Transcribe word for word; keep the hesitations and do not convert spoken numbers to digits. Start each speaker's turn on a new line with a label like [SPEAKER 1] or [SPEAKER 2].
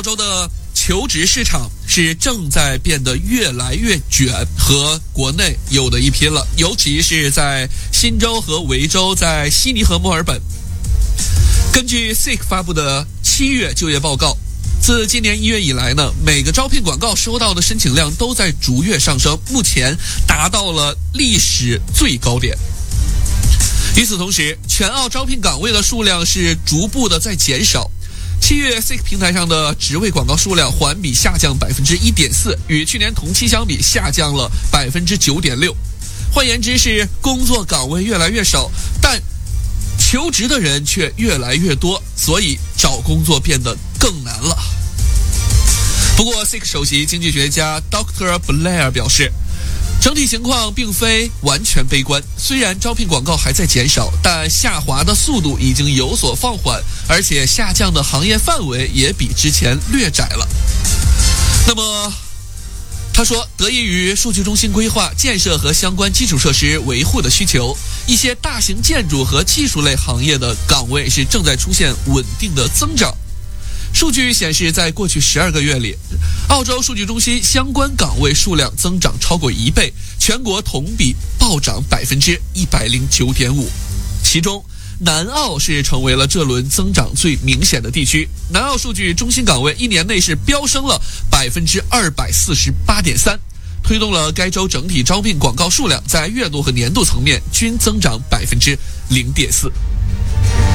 [SPEAKER 1] 澳洲的求职市场是正在变得越来越卷，和国内有的一拼了，尤其是在新州和维州，在悉尼和墨尔本。根据 S E E K 发布的七月就业报告，自今年一月以来呢，每个招聘广告收到的申请量都在逐月上升，目前达到了历史最高点。与此同时，全澳招聘岗位的数量是逐步的在减少。七月 S E E K 平台上的职位广告数量环比下降 百分之一点四， 与去年同期相比下降了 百分之九点六。 换言之是工作岗位越来越少，但求职的人却越来越多，所以找工作变得更难了。不过 S E E K 首席经济学家 Doctor Blair 表示，整体情况并非完全悲观，虽然招聘广告还在减少，但下滑的速度已经有所放缓，而且下降的行业范围也比之前略窄了。那么他说，得益于数据中心规划建设和相关基础设施维护的需求，一些大型建筑和技术类行业的岗位是正在出现稳定的增长。数据显示，在过去十二个月里，澳洲数据中心相关岗位数量增长超过一倍，全国同比暴涨 百分之一百零九点五。 其中南澳是成为了这轮增长最明显的地区，南澳数据中心岗位一年内是飙升了 百分之二百四十八点三， 推动了该州整体招聘广告数量在月度和年度层面均增长 百分之零点四。